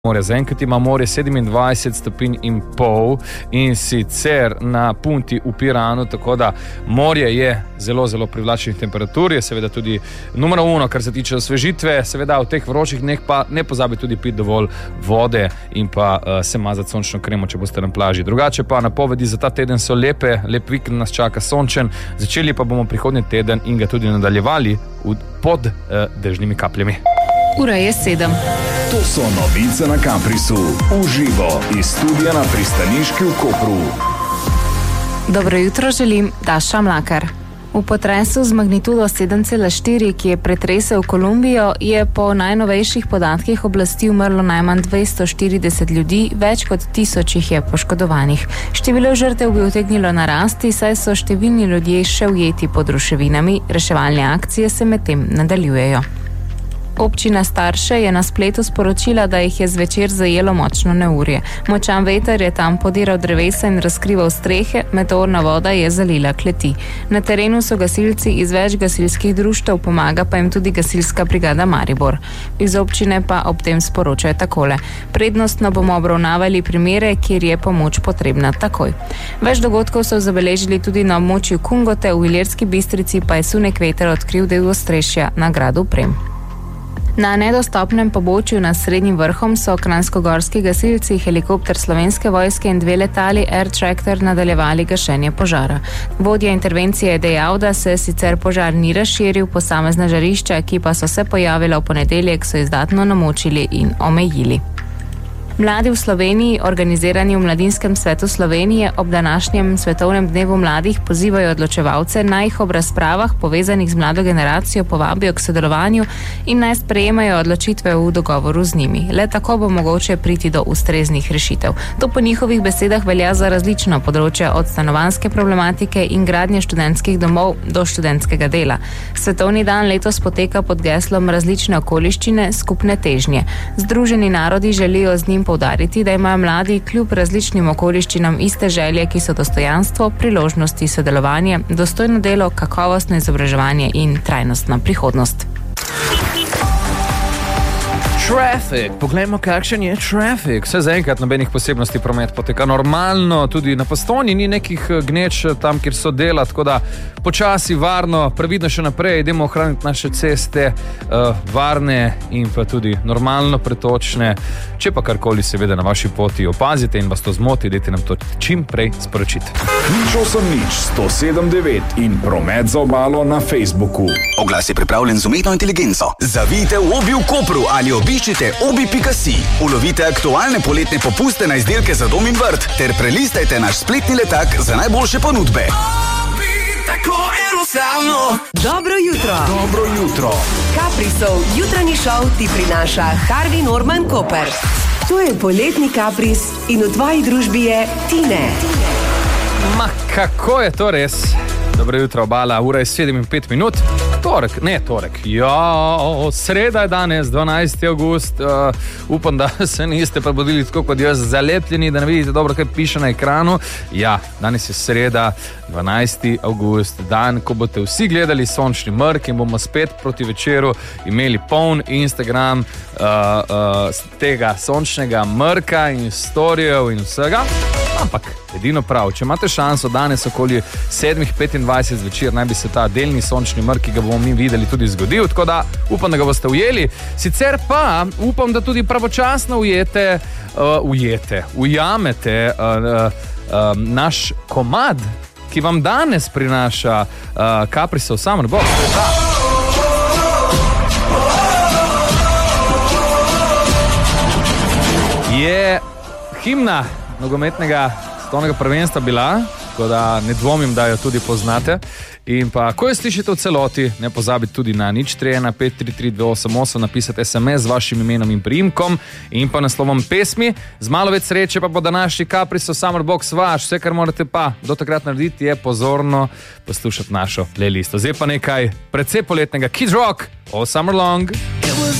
Morje. Zaenkrat ima morje 27 stopinj in pol in sicer na punti v Piranu, tako da morje je zelo, zelo privlačnih temperatur, je seveda tudi numero 1, kar se tiče osvežitve, seveda v teh vročih dneh pa ne pozabi tudi piti dovolj vode in pa se mazati sončno kremo, če boste na plaži. Drugače pa napovedi za ta teden so lepe, lep vikend nas čaka sončen, začeli pa bomo prihodnji teden in ga tudi nadaljevali pod dežnimi kapljami. Ura je 7. To so novice na Caprisu, uživo iz studia na Pristaniški v Kopru. Dobro jutro želim, Daša Mlakar. V potresu z magnitudo 7,4, ki je pretresel Kolumbijo, je po najnovejših podatkih oblasti umrlo najmanj 240 ljudi, več kot 1000 jih je poškodovanih. Število žrtev bi utegnilo narasti, saj so številni ljudje še ujeti pod ruševinami, reševalne akcije se medtem nadaljujejo. Občina Starše je na spletu sporočila, da jih je zvečer zajelo močno neurje. Močan veter je tam podiral drevesa in razkrival strehe, meteorna voda je zalila kleti. Na terenu so gasilci iz več gasilskih društev, pomaga pa jim tudi gasilska brigada Maribor. Iz občine pa ob tem sporočajo takole: prednostno bomo obravnavali primere, kjer je pomoč potrebna takoj. Več dogodkov so zabeležili tudi na območju Kungote, v Ilirski Bistrici pa je sunek veter odkril del ostrešja na gradu Prem. Na nedostopnem pobočju nad Srednjim vrhom so kranjskogorski gasilci, helikopter Slovenske vojske in 2 letali Air Tractor nadaljevali gašenje požara. Vodja intervencije je dejal, da se sicer požar ni razširil, posamezna žarišča, ki pa so se pojavila v ponedeljek, so izdatno namočili in omejili. Mladi v Sloveniji, organizirani v Mladinskem svetu Slovenije, ob današnjem svetovnem dnevu mladih pozivajo odločevalce, naj jih ob razpravah povezanih z mlado generacijo povabijo k sodelovanju in naj sprejemajo odločitve v dogovoru z njimi. Le tako bo mogoče priti do ustreznih rešitev. To po njihovih besedah velja za različna področja, od stanovanjske problematike in gradnje študentskih domov do študentskega dela. Svetovni dan letos poteka pod geslom Različne okoliščine, skupne težnje. Združeni narodi želijo z njim poudariti, da imajo mladi kljub različnim okoliščinam iste želje, ki so dostojanstvo, priložnosti, sodelovanje, dostojno delo, kakovostno izobraževanje in trajnostna prihodnost. Traffic. Poglejmo, kakšen je traffic. Vse zaenkrat nobenih posebnosti, promet poteka normalno, tudi na Postojni ni nekih gneč tam, kjer so dela, tako da počasi, varno, previdno še naprej, idemo ohraniti naše ceste varne in pa tudi normalno pretočne. Če pa karkoli seveda na vaši poti opazite in vas to zmoti, dajte nam to čim prej sporočiti. Nič 179 in promet za obalo na Facebooku. Oglas je pripravljen z umetno inteligenco. Zavijte v Obi v Kopru ali obiščite obi.si. Ulovite aktualne poletne popuste na izdelke za dom in vrt ter prelistajte naš spletni letak za najboljše ponudbe. Tako enostavno. Dobro jutro. Dobro jutro. Caprisov jutranji šov ti prinaša Harvey Norman Koper. To je poletni Capris in v tvoji družbi je Tine. Ma, kako je to res? Dobro jutro, obala, ura je 7:05. Torek. Sreda je danes, 12. avgust. Upam, da se niste prebudili tako kot jaz, zalepljeni, da ne vidite dobro, kaj piše na ekranu. Ja, danes je sreda, 12. avgust, dan, ko boste vsi gledali sončni mrk in bomo spet proti večeru imeli poln Instagram tega sončnega mrka in storijev in vsega. Ampak edino prav, če imate šanso danes okoli 7:25 zvečer, naj bi se ta delni sončni mrk, ki ga bomo mi videli, tudi zgodil, tako da upam, da ga boste ujeli. Sicer pa upam, da tudi pravočasno ujamete naš komad, ki vam danes prinaša Caprisov Summer Box. Je himna nogometnega svetovnega prvenstva bila, tako da ne dvomim, da jo tudi poznate. In pa, ko jo slišite v celoti, ne pozabite tudi na 031 533 288 napisati SMS z vašim imenom in priimkom in pa naslovom pesmi. Z malo več sreče pa bo današnji Caprisov Summer Box vaš. Vse, kar morate pa do takrat narediti, je pozorno poslušati našo playlisto. Zdaj pa nekaj precej poletnega Kid Rock, All Summer Long.